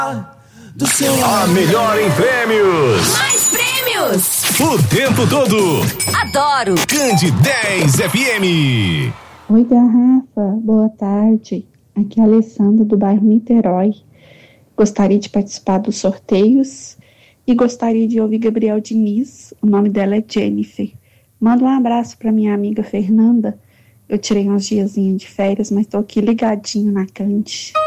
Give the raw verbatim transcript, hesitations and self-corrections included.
Do seu a melhor em prêmios. Mais prêmios. O tempo todo. Adoro. Cande dez F M. Oi, Garrafa. Boa tarde. Aqui é a Alessandra do bairro Niterói. Gostaria de participar dos sorteios e gostaria de ouvir Gabriel Diniz. O nome dela é Jennifer. Manda um abraço para minha amiga Fernanda. Eu tirei uns diazinhos de férias, mas estou aqui ligadinho na Cande.